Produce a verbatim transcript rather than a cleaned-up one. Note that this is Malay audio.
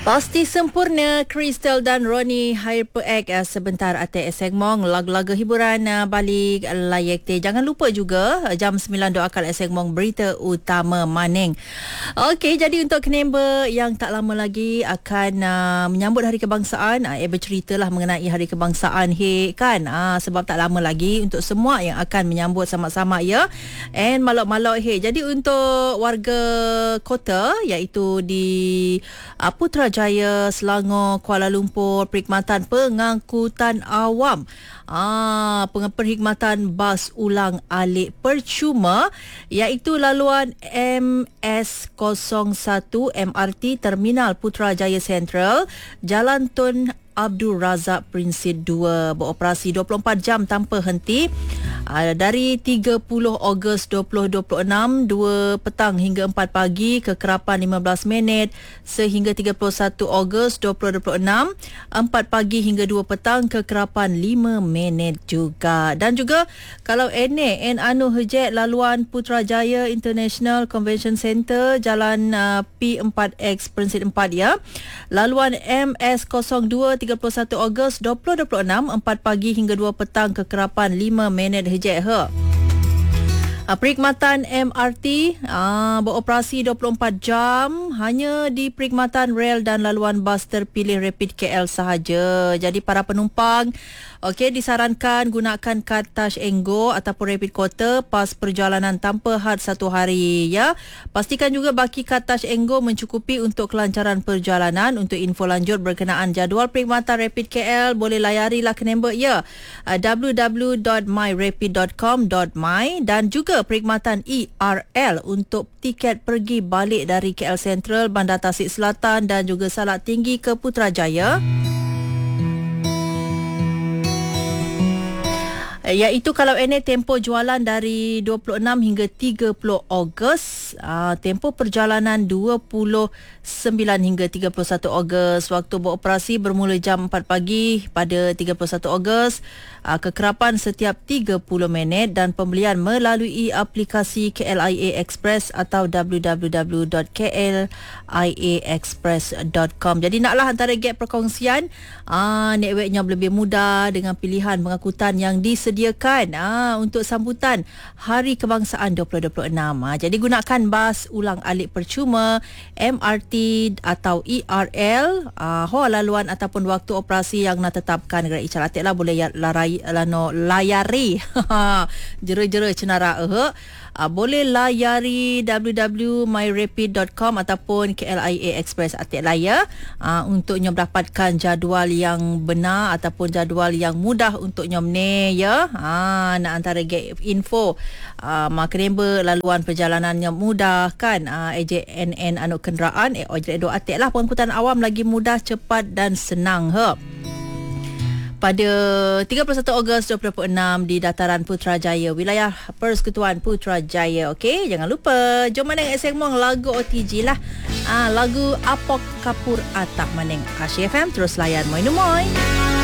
Pasti sempurna Crystal dan Ronnie HyperX uh, sebentar atas segmong lagu-lagu hiburan uh, balik layak te. Jangan lupa juga uh, jam sembilan doakan segmong berita utama Maning. Okey, jadi untuk kenemba yang tak lama lagi akan uh, menyambut Hari Kebangsaan, uh, eh berceritalah mengenai Hari Kebangsaan he kan. Uh, sebab tak lama lagi untuk semua yang akan menyambut sama-sama ya. And malok-malok he. Jadi untuk warga kota iaitu di uh, Putrajaya Jaya, Selangor, Kuala Lumpur, perkhidmatan pengangkutan awam. Ah, perkhidmatan bas ulang alik percuma iaitu laluan M S kosong satu M R T Terminal Putrajaya Central, Jalan Tun Abdul Razak Prinsip dua, beroperasi dua puluh empat jam tanpa henti. Uh, dari tiga puluh Ogos dua ribu dua puluh enam, dua petang hingga empat pagi, kekerapan lima belas minit, sehingga tiga puluh satu Ogos dua ribu dua puluh enam, empat pagi hingga dua petang, kekerapan lima minit juga. Dan juga kalau ene en anu hejek laluan Putrajaya International Convention Center, Jalan uh, P empat X Prinsip empat ya. Laluan M S kosong dua tiga puluh satu Ogos dua ribu dua puluh enam, empat pagi hingga dua petang, kekerapan lima minit hejek he. Uh, perkhidmatan M R T uh, beroperasi dua puluh empat jam hanya di perkhidmatan rel dan laluan bas terpilih Rapid K L sahaja. Jadi para penumpang okey disarankan gunakan kad Touch and Go ataupun Rapid Quarter pas perjalanan tanpa had satu hari ya. Pastikan juga baki kad Touch and Go mencukupi untuk kelancaran perjalanan. Untuk info lanjut berkenaan jadual perkhidmatan Rapid K L boleh layarilah kenemba ya uh, w w w dot my rapid dot com dot my dan juga perkhidmatan E R L untuk tiket pergi balik dari K L Central, Bandar Tasik Selatan dan juga Salak Tinggi ke Putrajaya. Iaitu kalau ene tempoh jualan dari dua puluh enam hingga tiga puluh Ogos, uh, tempoh perjalanan dua puluh sembilan hingga tiga puluh satu Ogos, waktu beroperasi bermula jam empat pagi pada tiga puluh satu Ogos, uh, kekerapan setiap tiga puluh minit dan pembelian melalui aplikasi K L I A Express atau w w w dot k l i a express dot com. Jadi naklah antara gap perkongsian, uh, networknya lebih mudah dengan pilihan pengangkutan yang disediakan disediakan ah, untuk sambutan Hari Kebangsaan dua ribu dua puluh enam. Ah, jadi gunakan bas ulang alik percuma, M R T atau E R L, ah, ho laluan ataupun waktu operasi yang nak tetapkan. Gerak ical atiklah boleh larai, lano, layari jera-jera cenara eh. Uh, boleh layari w w w dot my rapid dot com ataupun K L I A Express atik layar uh, untuk nyom dapatkan jadual yang benar ataupun jadual yang mudah untuk nyom ne ya. Uh, nak antara get info uh, maka nemba laluan perjalanan yang mudah kan. Uh, A J N N anu kenderaan eh ojek do atik lah pengangkutan awam lagi mudah, cepat dan senang he. Pada tiga puluh satu Ogos dua ribu dua puluh enam di dataran Putrajaya, wilayah Persekutuan Putrajaya. Okey, jangan lupa jom maneng segmen lagu O T G lah. Ah, lagu Apok Kapur Atak maneng Asyik F M terus layan moi numoy.